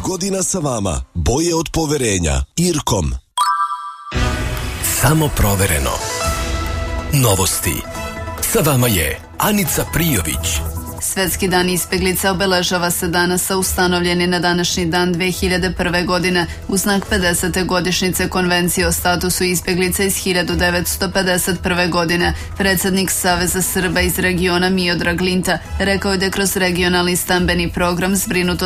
godina sa vama. Boje od poverenja. Irkom. Samo provereno. Novosti. Sa vama je Anica Prijović. Svetski dan izbeglica obeležava se danas, a ustanovljen je na današnji dan 2001. godine u znak 50. godišnjice Konvencije o statusu izbeglica iz 1951. godine. Predsednik Saveza Srba iz regiona Miodrag Linta rekao je da je kroz regionalni stambeni program zbrinuto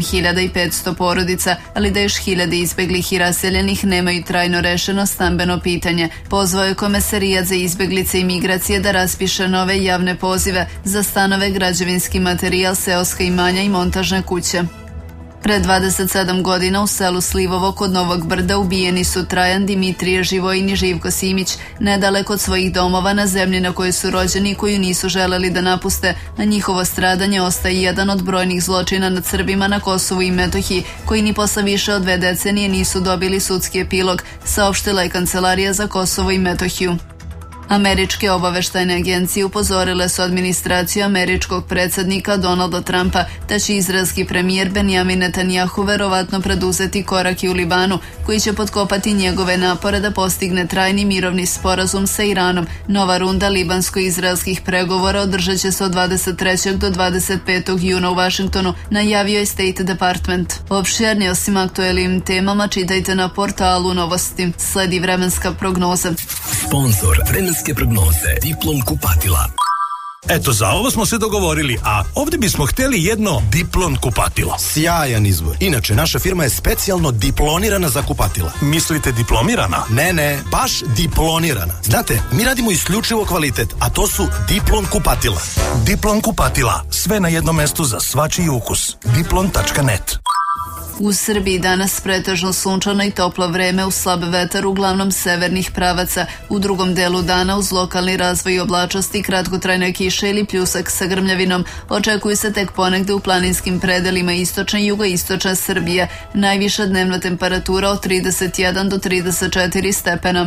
7500 porodica, ali da još hiljade izbeglih i raseljenih nemaju trajno rešeno stambeno pitanje. Pozvao je Komesarijat za izbeglice i migracije da raspiše nove javne pozive za stanove, građevinski materijal, seoska imanja i montažne kuće. Pre 27 godina u selu Slivovo kod Novog Brda ubijeni su Trajan, Dimitrije Živojin i Živko Simić, nedaleko od svojih domova na zemlji na kojoj su rođeni i koju nisu želeli da napuste, a njihovo stradanje ostaje jedan od brojnih zločina nad Srbima na Kosovu i Metohiji, koji ni posle više od 2 decenije nisu dobili sudski epilog, saopštila je Kancelarija za Kosovo i Metohiju. Američke obaveštajne agencije upozorile su administraciju američkog predsednika Donalda Trumpa da će izraelski premijer Benjamin Netanjahu verovatno preduzeti koraki u Libanu koji će potkopati njegove napore da postigne trajni mirovni sporazum sa Iranom. Nova runda libansko-izraelskih pregovora održat će se od 23. do 25. juna u Vašingtonu, najavio je State Department. Opširnije o svim aktuelnim temama čitajte na portalu Novosti. Sledi vremenska prognoza. Sponzor vremenske prognoze Diplom kupatila. Eto, za ovo smo se dogovorili, a ovdje bismo htjeli jedno Diplon kupatilo. Sjajan izbor. Inače, naša firma je specijalno diplonirana za kupatila. Mislite diplomirana? Ne, baš diplonirana. Znate, mi radimo isključivo kvalitet, a to su Diplon kupatila. Diplon kupatila. Sve na jednom mestu za svačiji ukus. Diplon.net. U Srbiji danas pretežno sunčano i toplo vreme uz slab vetar uglavnom severnih pravaca. U drugom delu dana uz lokalni razvoj oblačnosti, kratkotrajne kiše ili pljusak sa grmljavinom. Očekuju se tek ponegde u planinskim predelima istočne i jugoistočne Srbije. Najviša dnevna temperatura od 31 do 34 stepena.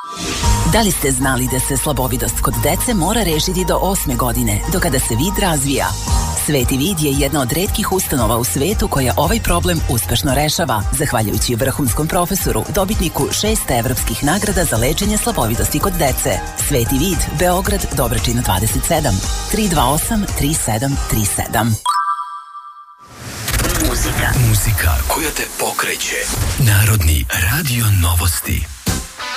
Da li ste znali da se slabovidost kod dece mora rešiti do 8. godine, do kada se vid razvija? Sveti vid je jedna od retkih ustanova u svetu koja ovaj problem uspešno rešava, zahvaljujući vrhunskom profesoru, dobitniku 6 evropskih nagrada za lečenje slabovidosti kod dece. Sveti vid, Beograd, Dobračina 27, 328 3737. Muzika koja te pokreće. Narodni radio novosti.